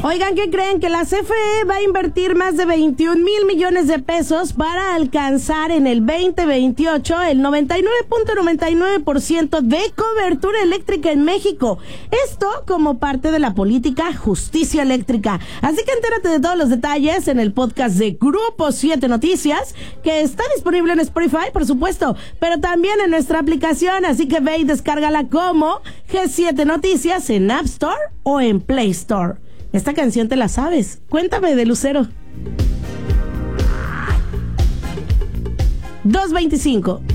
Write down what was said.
Oigan, ¿qué creen? Que la CFE va a invertir más de 21,000 millones de pesos para alcanzar en el 2028 el 99.99% de cobertura eléctrica en México. Esto como parte de la política Justicia Eléctrica. Así que entérate de todos los detalles en el podcast de Grupo 7 Noticias, que está disponible en Spotify, por supuesto, pero también en nuestra aplicación. Así que ve y descárgala como G7 Noticias en App Store o en Play Store. Esta canción te la sabes. Cuéntame de Lucero. 2:25.